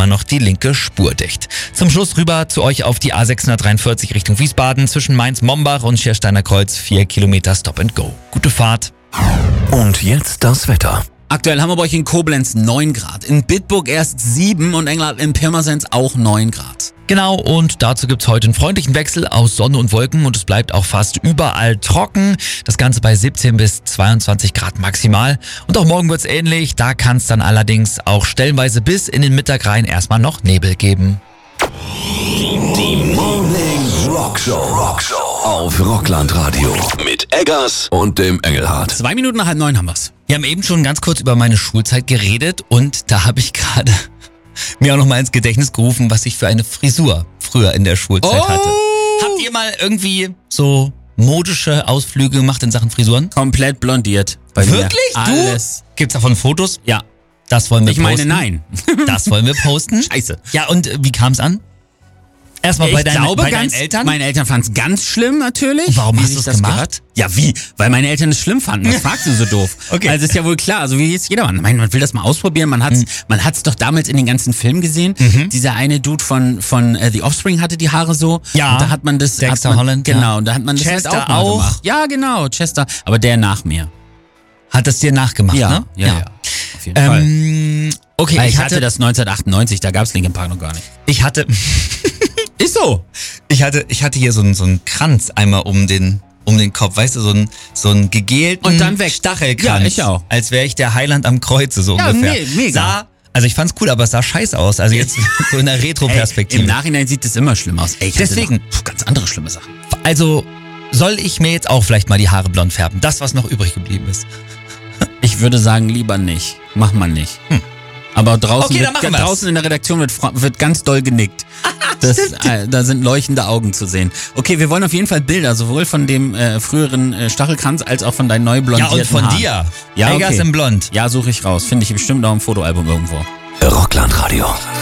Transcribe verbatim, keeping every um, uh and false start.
noch die linke Spur dicht. Zum Schluss rüber zu euch auf die A sechshundertdreiundvierzig Richtung Wiesbaden zwischen Mainz-Mombach und Schiersteiner Kreuz. Vier Kilometer Stop and Go. Gute Fahrt. Und jetzt das Wetter. Aktuell haben wir bei euch in Koblenz neun Grad, in Bitburg erst sieben und England in Pirmasens auch neun Grad. Genau, und dazu gibt's heute einen freundlichen Wechsel aus Sonne und Wolken und es bleibt auch fast überall trocken. Das Ganze bei siebzehn bis zweiundzwanzig Grad maximal. Und auch morgen wird's ähnlich, da kann's dann allerdings auch stellenweise bis in den Mittag rein erstmal noch Nebel geben. Die Morning Rockshow. Rockshow auf Rocklandradio mit Eggers und dem Engelhardt. Zwei Minuten nach halb neun haben wir's. Wir haben eben schon ganz kurz über meine Schulzeit geredet und da habe ich gerade mir auch noch mal ins Gedächtnis gerufen, was ich für eine Frisur früher in der Schulzeit Oh. hatte. Habt ihr mal irgendwie so modische Ausflüge gemacht in Sachen Frisuren? Komplett blondiert. Bei Wirklich? Mir. Du? Alles. Gibt's davon Fotos? Ja. Das wollen wir Ich posten. meine, nein. Das wollen wir posten. Scheiße. Ja, und äh, wie kam's an? Erstmal bei, Ich deinen, glaube, bei ganz, deinen Eltern? Meine Eltern fanden es ganz schlimm natürlich. Und warum wie hast sich du's das gemacht? gehört. Ja, wie? Weil meine Eltern es schlimm fanden. Was fragst du so doof? Okay. Also ist ja wohl klar. Also wie jetzt jedermann. Ich meine, man will das mal ausprobieren. Man hat's, Mhm. man hat's doch damals in den ganzen Filmen gesehen. Mhm. Dieser eine Dude von von äh, The Offspring hatte die Haare so. Ja. Und da hat man das. Dexter hat man, Holland, Genau. ja. Und da hat man das Chester halt auch, mal auch. gemacht. Ja, genau. Chester. Aber der nach mir. Hat es dir nachgemacht, Ja, ne? ja, ja. Auf jeden Fall. Ähm, okay, Weil ich ich hatte hatte, das neunzehnhundertachtundneunzig. Da gab's Linkin Park noch gar nicht. ich hatte, Ist so. ich hatte, ich hatte hier so einen, so einen Kranz einmal um den, um den Kopf, weißt du, so einen, so einen gegelten Und dann weg. Stachelkranz. Ja, ich auch. Als wäre ich der Heiland am Kreuze, so Ja, ungefähr. me- mega. Sah, also ich fand's cool, aber es sah scheiße aus. Also jetzt so in der Ey, Retro-Perspektive. Im Nachhinein sieht es immer schlimm aus. Ey, ich hatte Deswegen. noch, pf, ganz andere schlimme Sachen. Also soll ich mir jetzt auch vielleicht mal die Haare blond färben? Das, was noch übrig geblieben ist. Ich würde sagen, lieber nicht. Mach mal nicht. Hm. Aber draußen, Okay, dann wird, machen wir's. draußen in der Redaktion wird, fra- wird ganz doll genickt. Das, äh, da sind leuchtende Augen zu sehen. Okay, wir wollen auf jeden Fall Bilder, sowohl von dem äh, früheren äh, Stachelkranz als auch von deinen neu Ja, blondierten und von Haaren. dir. Ja, Eggers okay. in Blond. Ja, suche ich raus. Finde ich bestimmt auch im Fotoalbum irgendwo. Rocklandradio.